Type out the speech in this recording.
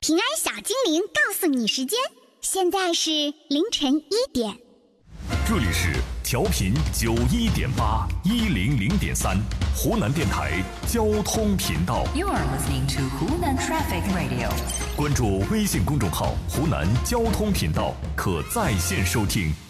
平安小精灵告诉你时间，现在是凌晨1点。 这里是调频91.8 100.3湖南电台交通频道。 You are listening to Hunan Traffic Radio。 关注微信公众号“湖南交通频道”，可在线收听。